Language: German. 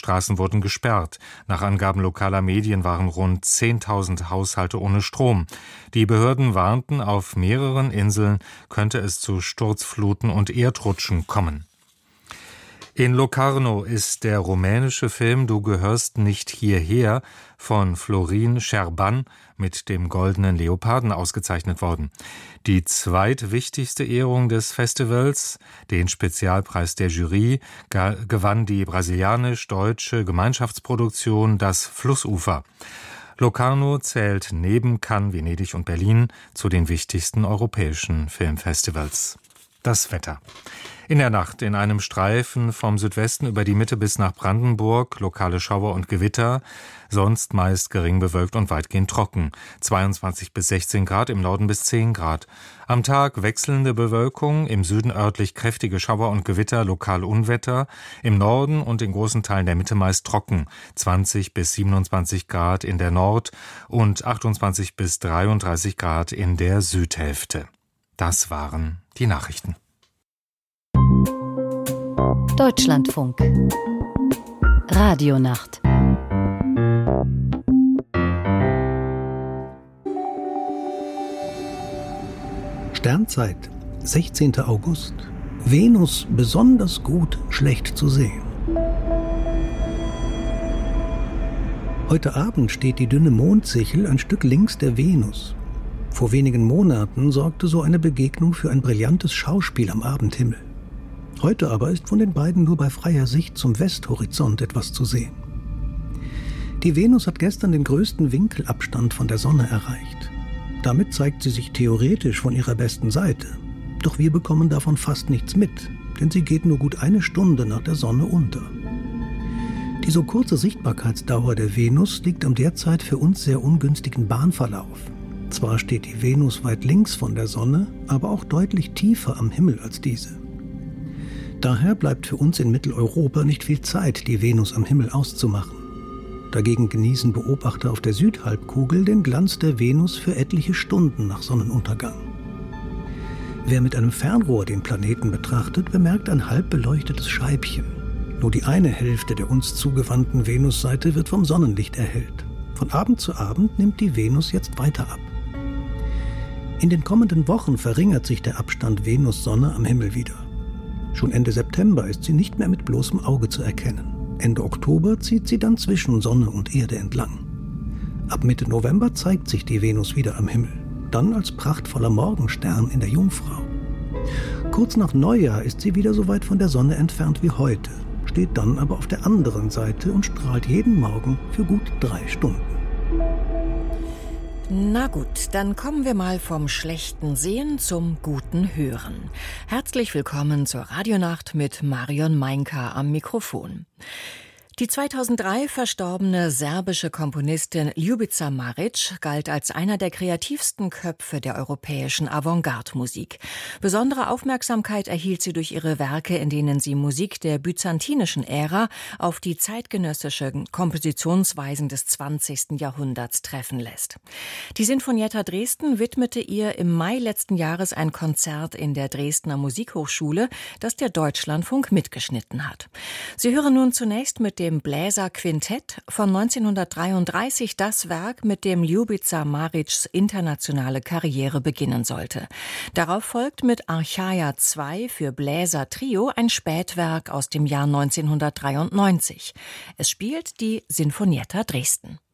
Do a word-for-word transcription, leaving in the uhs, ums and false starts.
Straßen wurden gesperrt. Nach Angaben lokaler Medien waren rund zehntausend Haushalte ohne Strom. Die Behörden warnten, auf mehreren Inseln könnte es zu Sturzfluten und Erdrutschen kommen. In Locarno ist der rumänische Film »Du gehörst nicht hierher« von Florin Șerban mit dem Goldenen Leoparden ausgezeichnet worden. Die zweitwichtigste Ehrung des Festivals, den Spezialpreis der Jury, gewann die brasilianisch-deutsche Gemeinschaftsproduktion »Das Flussufer«. Locarno zählt neben Cannes, Venedig und Berlin zu den wichtigsten europäischen Filmfestivals. Das Wetter. In der Nacht in einem Streifen vom Südwesten über die Mitte bis nach Brandenburg, lokale Schauer und Gewitter, sonst meist gering bewölkt und weitgehend trocken. zweiundzwanzig bis sechzehn Grad, im Norden bis zehn Grad. Am Tag wechselnde Bewölkung, im Süden örtlich kräftige Schauer und Gewitter, lokal Unwetter, im Norden und in großen Teilen der Mitte meist trocken. zwanzig bis siebenundzwanzig Grad in der Nord- und achtundzwanzig bis dreiunddreißig Grad in der Südhälfte. Das waren die Nachrichten. Deutschlandfunk Radionacht. Sternzeit, sechzehnter August. Venus besonders gut schlecht zu sehen. Heute Abend steht die dünne Mondsichel ein Stück links der Venus. Vor wenigen Monaten sorgte so eine Begegnung für ein brillantes Schauspiel am Abendhimmel. Heute aber ist von den beiden nur bei freier Sicht zum Westhorizont etwas zu sehen. Die Venus hat gestern den größten Winkelabstand von der Sonne erreicht. Damit zeigt sie sich theoretisch von ihrer besten Seite. Doch wir bekommen davon fast nichts mit, denn sie geht nur gut eine Stunde nach der Sonne unter. Die so kurze Sichtbarkeitsdauer der Venus liegt am derzeit für uns sehr ungünstigen Bahnverlauf. Zwar steht die Venus weit links von der Sonne, aber auch deutlich tiefer am Himmel als diese. Daher bleibt für uns in Mitteleuropa nicht viel Zeit, die Venus am Himmel auszumachen. Dagegen genießen Beobachter auf der Südhalbkugel den Glanz der Venus für etliche Stunden nach Sonnenuntergang. Wer mit einem Fernrohr den Planeten betrachtet, bemerkt ein halb beleuchtetes Scheibchen. Nur die eine Hälfte der uns zugewandten Venusseite wird vom Sonnenlicht erhellt. Von Abend zu Abend nimmt die Venus jetzt weiter ab. In den kommenden Wochen verringert sich der Abstand Venus-Sonne am Himmel wieder. Schon Ende September ist sie nicht mehr mit bloßem Auge zu erkennen. Ende Oktober zieht sie dann zwischen Sonne und Erde entlang. Ab Mitte November zeigt sich die Venus wieder am Himmel, dann als prachtvoller Morgenstern in der Jungfrau. Kurz nach Neujahr ist sie wieder so weit von der Sonne entfernt wie heute, steht dann aber auf der anderen Seite und strahlt jeden Morgen für gut drei Stunden. Na gut, dann kommen wir mal vom schlechten Sehen zum guten Hören. Herzlich willkommen zur Radionacht mit Marion Meinka am Mikrofon. Die zweitausenddrei verstorbene serbische Komponistin Ljubica Marić galt als einer der kreativsten Köpfe der europäischen Avantgarde-Musik. Besondere Aufmerksamkeit erhielt sie durch ihre Werke, in denen sie Musik der byzantinischen Ära auf die zeitgenössischen Kompositionsweisen des zwanzigsten Jahrhunderts treffen lässt. Die Sinfonietta Dresden widmete ihr im Mai letzten Jahres ein Konzert in der Dresdner Musikhochschule, das der Deutschlandfunk mitgeschnitten hat. Sie hören nun zunächst mit dem Bläserquintett von neunzehnhundertdreiunddreißig, das Werk, mit dem Ljubica Marićs internationale Karriere beginnen sollte. Darauf folgt mit Archaia zwei für Bläser Trio ein Spätwerk aus dem Jahr neunzehnhundertdreiundneunzig. Es spielt die Sinfonietta Dresden.